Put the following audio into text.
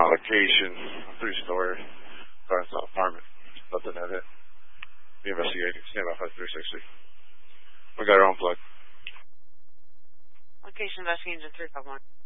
location, a 3-story, Garden apartment. Nothing at it. Be investigating. Stand by 5360. We got our own plug. Location investigating 351.